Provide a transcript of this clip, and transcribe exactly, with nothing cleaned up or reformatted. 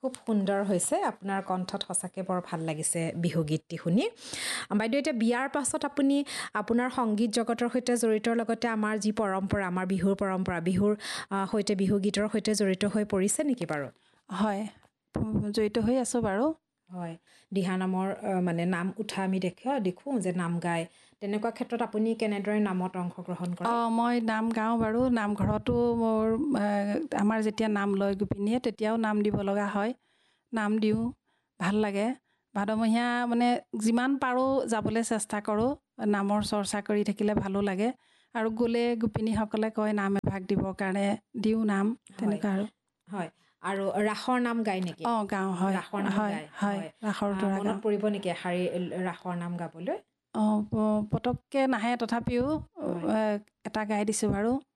খুব সুন্দৰ হৈছে আপোনাৰ কণ্ঠত সঁচাকৈ বৰ ভাল লাগিছে বিহু গীতটি শুনি বাইদেউ এতিয়া বিয়াৰ পাছত আপুনি আপোনাৰ সংগীত জগতৰ সৈতে জড়িতৰ লগতে আমাৰ যি পৰম্পৰা আমাৰ বিহুৰ পৰম্পৰা বিহুৰ সৈতে বিহু গীতৰ সৈতে জড়িত হৈ পৰিছে নেকি বাৰু হয় জড়িত হৈ আছোঁ বাৰু হয় দিহানামৰ মানে নাম উঠা আমি দেখো দেখোঁ যে নাম গায় তেনেকুৱা ক্ষেত্ৰত আপুনি কেনেদৰে নামত অংশগ্ৰহণ কৰে অঁ মই নাম গাওঁ বাৰু নামঘৰতো মোৰ আমাৰ যেতিয়া নাম লয় গোপিনীয়ে তেতিয়াও নাম দিব লগা হয় নাম দিওঁ ভাল লাগে ভাদমহীয়া মানে যিমান পাৰোঁ যাবলৈ চেষ্টা কৰোঁ নামৰ চৰ্চা কৰি থাকিলে ভালো লাগে আৰু গ'লে গোপিনীসকলে কয় নাম এভাগ দিবৰ কাৰণে দিওঁ নাম তেনেকুৱা আৰু হয় আৰু ৰাসৰ নাম গায় নেকি অঁ গাওঁ হয় ৰাসৰ নাম হয় গায় হয় ৰাসৰ দৰা মনত গাওঁ পৰিব নেকি এষাৰি ৰাসৰ নাম গাবলৈ অঁ পটককৈ নাহে তথাপিও এটা গাই দিছোঁ বাৰু